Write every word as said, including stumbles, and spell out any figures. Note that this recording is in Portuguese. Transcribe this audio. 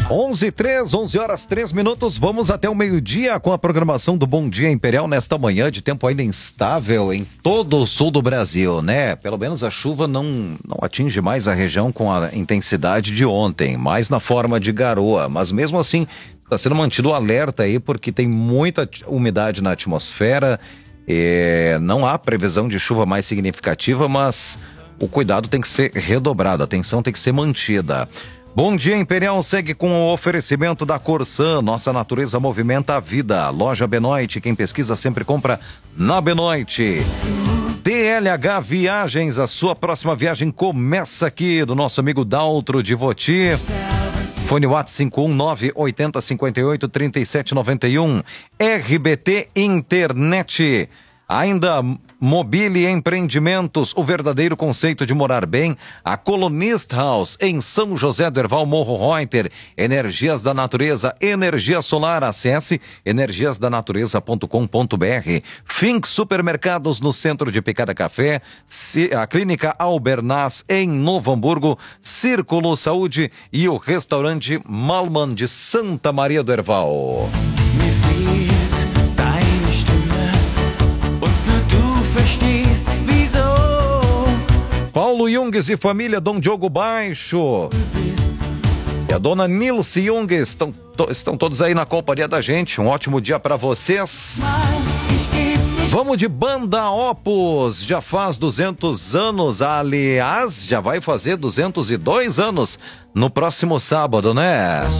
onze e três, onze horas três minutos, vamos até o meio-dia com a programação do Bom Dia Imperial nesta manhã de tempo ainda instável em todo o sul do Brasil, né? Pelo menos a chuva não, não atinge mais a região com a intensidade de ontem, mais na forma de garoa, mas mesmo assim está sendo mantido o alerta aí porque tem muita umidade na atmosfera, e não há previsão de chuva mais significativa, mas o cuidado tem que ser redobrado, a atenção tem que ser mantida. Bom Dia Imperial segue com o oferecimento da Corsan, nossa natureza movimenta a vida. Loja Benoit, quem pesquisa sempre compra na Benoit. D L H Viagens, a sua próxima viagem começa aqui, do nosso amigo Daltro de Voti. Fone WhatsApp cinco um nove, oito zero cinco oito, três sete nove um. R B T Internet. Ainda Mobile Empreendimentos, o verdadeiro conceito de morar bem. A Colonist House, em São José do Herval, Morro Reuter. Energias da Natureza, energia solar. Acesse energias da natureza ponto com ponto b r. Fink Supermercados, no centro de Picada Café. A Clínica Albernaz, em Novo Hamburgo. Círculo Saúde e o restaurante Malman de Santa Maria do Herval. Paulo Junges e família, Dom Diogo Baixo e a dona Nilce Junges estão, to, estão todos aí na companhia da gente. Um ótimo dia para vocês. Vamos de Banda Opus, já faz duzentos anos, aliás, já vai fazer duzentos e dois anos no próximo sábado, né?